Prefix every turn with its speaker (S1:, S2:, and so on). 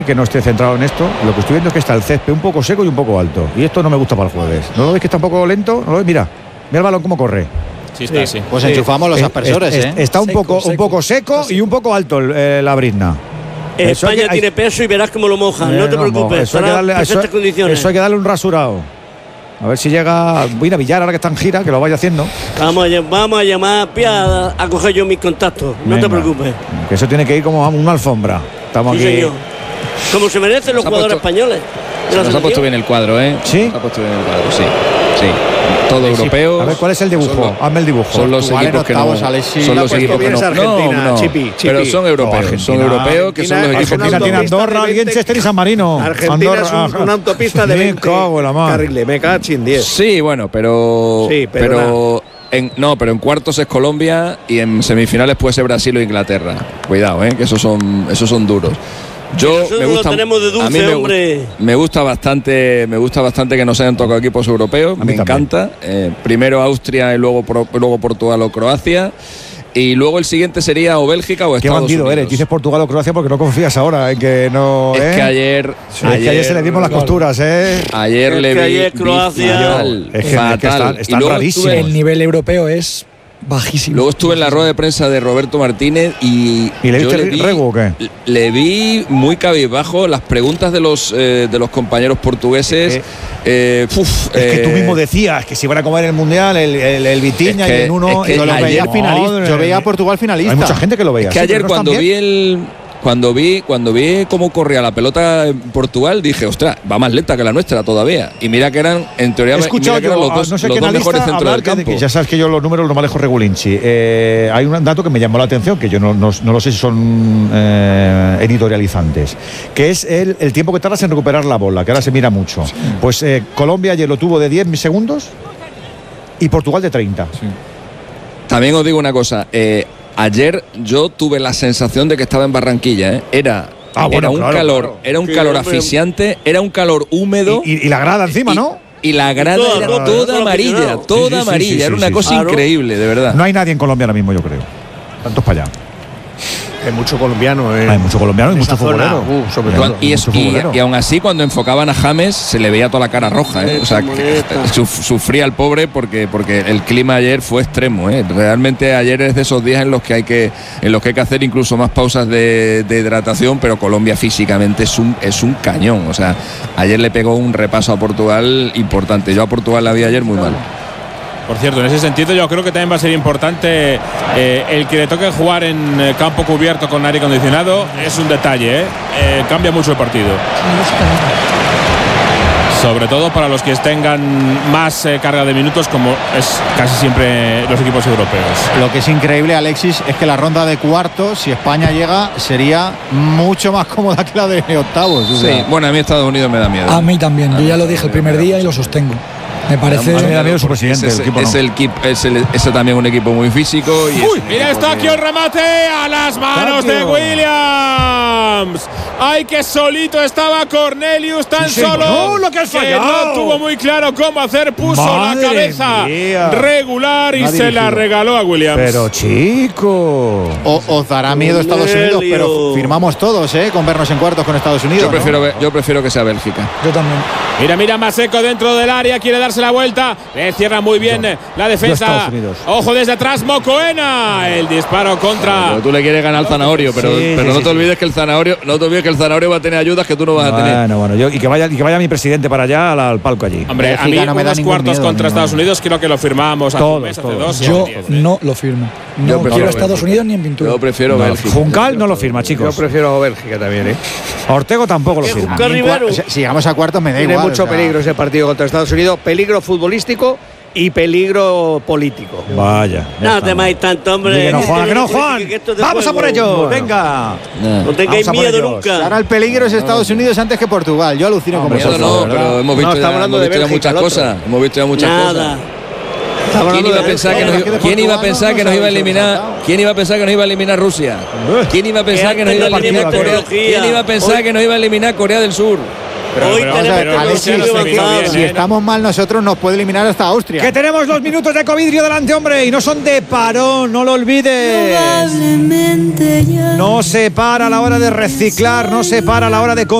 S1: que no esté centrado en esto. Lo que estoy viendo es que está el césped un poco seco y un poco alto. Y esto no me gusta para el jueves. ¿No lo veis que está un poco lento? ¿No lo veis? Mira el balón cómo corre.
S2: Sí, está así.
S3: Pues enchufamos los aspersores,
S1: Está un poco seco y un poco alto la brizna.
S4: España tiene peso y verás cómo lo mojan. No te preocupes.
S1: Eso hay que darle un rasurado. A ver si llega. Voy a Villar ahora que está en gira, que lo vaya haciendo.
S4: Vamos a llamar a coger yo mis contactos. No te preocupes.
S1: Que eso tiene que ir como una alfombra. Estamos aquí.
S4: Señor. Como se merecen los jugadores españoles.
S2: Nos ha puesto bien el cuadro, ¿eh?
S1: ¿Sí?
S2: Nos ha puesto bien el cuadro, sí. Todo europeo.
S1: A ver, ¿cuál es el dibujo? Hazme el dibujo.
S2: Son los equipos que no. Son los equipos que no.
S5: Argentina, Chipi.
S2: Pero son europeos. Son europeos que son los equipos que
S1: Argentina tiene Andorra, Liechtenstein y San Marino.
S5: Argentina es una autopista de 20 carriles. Me cacho en 10.
S2: Sí, bueno, pero. En cuartos es Colombia y en semifinales puede ser Brasil o Inglaterra. Cuidado, que esos son duros. Me gusta bastante que nos hayan tocado equipos europeos. Me encanta. Primero Austria y luego Portugal o Croacia. Y luego el siguiente sería o Bélgica o Estados Unidos. Qué bandido eres.
S1: Dices Portugal o Croacia porque no confías ahora en que no.
S2: Es que ayer
S1: se le dimos las costuras,
S2: Ayer le vi.
S4: Ayer Croacia.
S1: Fatal. Está rarísimo.
S6: El nivel europeo es bajísimo.
S2: Luego estuve en la rueda de prensa de Roberto Martínez y
S1: le viste el rego o qué?
S2: Le vi muy cabizbajo las preguntas de los compañeros portugueses.
S1: Es que tú mismo decías que si van a comer el mundial el Vitinha y el Nuno.
S3: Yo veía a Portugal finalista.
S1: Hay mucha gente que lo veía.
S2: Es que ayer cuando vi cómo corría la pelota en Portugal, dije, ostras, va más lenta que la nuestra todavía. Y mira que eran, en teoría, los dos mejores centros del campo.
S1: Ya sabes que yo los números los manejo regulinchi. Hay un dato que me llamó la atención, que yo no lo sé si son editorializantes, que es el tiempo que tardas en recuperar la bola, que ahora se mira mucho. Sí. Pues Colombia ayer lo tuvo de 10 segundos y Portugal de 30. Sí.
S2: También os digo una cosa, ayer yo tuve la sensación de que estaba en Barranquilla, Era un calor asfixiante, era un calor húmedo.
S1: Y la grada encima, ¿no?
S2: Y la grada era toda amarilla, era una cosa increíble, de verdad.
S1: No hay nadie en Colombia ahora mismo, yo creo. Tantos para allá.
S5: Hay mucho colombiano,
S1: Hay mucho colombiano y mucho futbolero.
S2: Y aún así, cuando enfocaban a James, se le veía toda la cara roja, O sea, que sufría el pobre porque el clima ayer fue extremo, Realmente ayer es de esos días en los que hay que hacer incluso más pausas de hidratación, pero Colombia físicamente es un cañón. O sea, ayer le pegó un repaso a Portugal importante. Yo a Portugal la vi ayer muy mal.
S7: Por cierto, en ese sentido yo creo que también va a ser importante el que le toque jugar en campo cubierto con aire acondicionado. Es un detalle, cambia mucho el partido. Sobre todo para los que tengan más carga de minutos, como es casi siempre los equipos europeos.
S3: Lo que es increíble, Alexis, es que la ronda de cuartos, si España llega, sería mucho más cómoda que la de octavos.
S2: Sí, bueno, a mí Estados Unidos me da miedo.
S6: A mí también, yo ya lo dije el primer día y lo sostengo. Me parece.
S1: Me da miedo su presidente.
S2: Es también un equipo muy físico.
S7: Mira esto aquí, el remate a las manos de Williams. Ay, que solito estaba Cornelius, tan solo.
S1: Lo que has fallado.
S7: No tuvo muy claro cómo hacer. Puso la cabeza regular y se la regaló a Williams.
S1: Pero chico.
S3: Os dará miedo Estados Unidos, pero firmamos todos, con vernos en cuartos con Estados Unidos.
S2: Yo prefiero que sea Bélgica.
S6: Yo también.
S7: Mira Maseco dentro del área, quiere darse la vuelta, le cierra muy bien la defensa. Ojo desde atrás, Mocoena, el disparo contra.
S2: Pero tú le quieres ganar al Zanahorio, pero no te olvides que el Zanahorio va a tener ayudas que tú no vas a tener.
S1: Bueno, y que vaya mi presidente para allá al palco allí.
S7: Hombre, a mí unos cuartos contra Estados Unidos creo que lo firmamos hace un mes, hace dos.
S6: Yo no lo firmo. No quiero Estados Unidos ni en pintura.
S2: Yo prefiero Bélgica.
S1: Juncal no lo firma, chicos.
S5: Yo prefiero Bélgica también,
S1: Ortego tampoco lo firma.
S3: Si llegamos a cuartos me da igual.
S5: Tiene mucho peligro ese partido contra Estados Unidos, peligro futbolístico y peligro político.
S1: Vaya.
S4: No temáis tanto, hombre.
S1: Que no, Juan. Vamos a por ello. Venga.
S4: No tengáis miedo nunca.
S3: Ahora el peligro es Estados Unidos antes que Portugal. Yo alucino con eso.
S2: No, pero hemos visto ya muchas cosas. ¿Quién iba a pensar que nos iba a eliminar? ¿Quién iba a pensar que nos iba a eliminar Rusia? ¿Quién iba a pensar que nos iba a eliminar Corea? ¿Quién iba a pensar que nos iba a eliminar Corea del Sur?
S4: Hoy tenemos
S3: Alexis, si estamos mal nosotros nos puede eliminar hasta Austria.
S1: Que tenemos 2 minutos de Covidrio delante, hombre, y no son de parón, no lo olvides. No se para a la hora de reciclar, no se para a la hora de